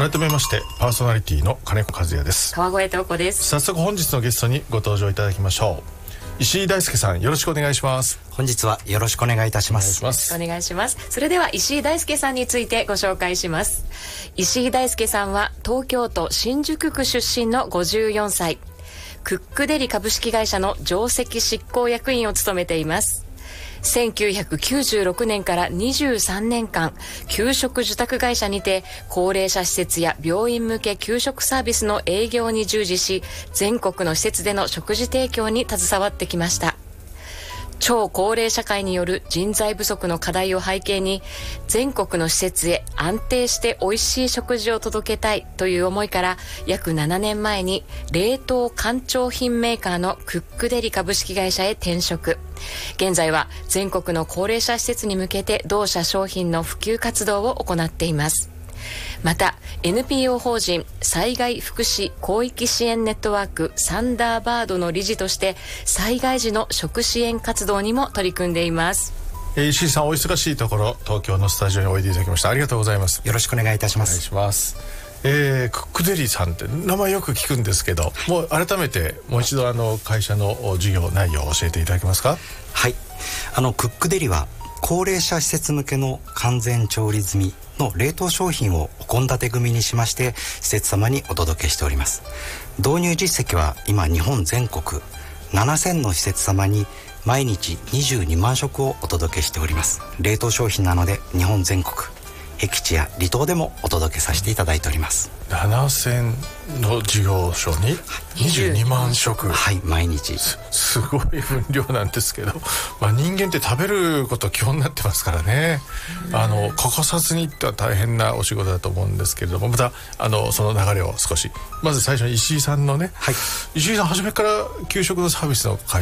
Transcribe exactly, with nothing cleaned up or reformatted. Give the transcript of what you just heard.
改めましてパーソナリティの金子和也です。 川越東子です。 早速本日のゲストにご登場いただきましょう。石井大輔さん、よろしくお願いします。 本日はよろしくお願いいたします。 よろしくお願いします。それでは石井大輔さんについてご紹介します。石井大輔さんは東京都新宿区出身のごじゅうよんさい、クックデリ株式会社の上席執行役員を務めています。せんきゅうひゃくきゅうじゅうろくねんからにじゅうさんねんかん、給食受託会社にて高齢者施設や病院向け給食サービスの営業に従事し、全国の施設での食事提供に携わってきました。超高齢社会による人材不足の課題を背景に、全国の施設へ安定して美味しい食事を届けたいという思いから、約ななねんまえに冷凍干潮品メーカーのクックデリ株式会社へ転職。現在は全国の高齢者施設に向けて同社商品の普及活動を行っています。また エヌピーオー 法人災害福祉広域支援ネットワークサンダーバードの理事として災害時の食支援活動にも取り組んでいます。 えー、石井さん、お忙しいところ東京のスタジオにおいでいただきました。ありがとうございます。 よろしくお願いいたします。 お願いします。えー、クックデリさんって名前よく聞くんですけど、もう改めてもう一度あの会社の事業内容を教えていただけますか。 はい、あのクックデリは高齢者施設向けの完全調理済みの冷凍商品をお献立組にしまして、施設様にお届けしております。導入実績は今日本全国ななせんの施設様に毎日にじゅうにまん食をお届けしております。冷凍商品なので日本全国僻地や離島でもお届けさせていただいております。 ななせんの事業所ににじゅうにまん食。 はい、毎日す, すごい分量なんですけど、まあ、人間って食べること基本になってますからね。あの欠かさずにっては大変なお仕事だと思うんですけれども、またあのその流れを少し、まず最初に石井さんのね、 はい、 石井さん初めから給食のサービスの会